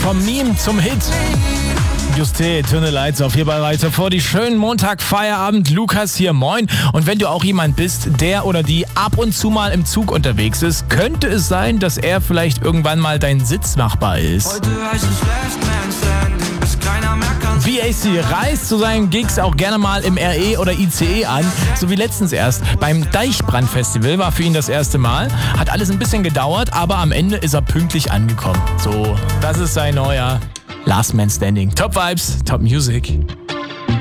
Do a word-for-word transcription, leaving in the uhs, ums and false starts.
Vom Meme zum Hit. Juste, Turn the Lights auf, hierbei weiter vor die schönen Montag-Feierabend. Lukas hier, moin. Und wenn du auch jemand bist, der oder die ab und zu mal im Zug unterwegs ist, könnte es sein, dass er vielleicht irgendwann mal dein Sitznachbar ist. Heute heißt es Last Man Standing, bis keiner mehr kann. V A C reist zu seinen Gigs auch gerne mal im R E oder I C E an, so wie letztens erst. Beim Deichbrand-Festival war für ihn das erste Mal. Hat alles ein bisschen gedauert, aber am Ende ist er pünktlich angekommen. So, das ist sein neuer Last Man Standing. Top Vibes, Top Music.